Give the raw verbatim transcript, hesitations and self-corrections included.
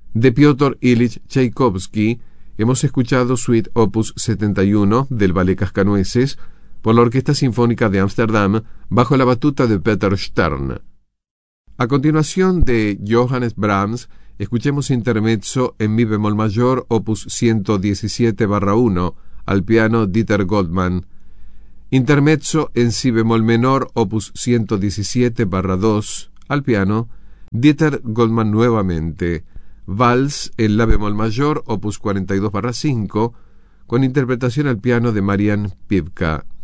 De Piotr Ilich Tchaikovsky hemos escuchado Suite Opus setenta y uno del Ballet Cascanueces por la Orquesta Sinfónica de Ámsterdam bajo la batuta de Peter Stern. A continuación de Johannes Brahms, escuchemos intermezzo en mi bemol mayor Opus ciento diecisiete barra uno al piano Dieter Goldman, intermezzo en si bemol menor Opus ciento diecisiete barra dos al piano Dieter Goldman nuevamente, Vals en la bemol mayor Opus cuarenta y dos barra cinco con interpretación al piano de Marian Pivka.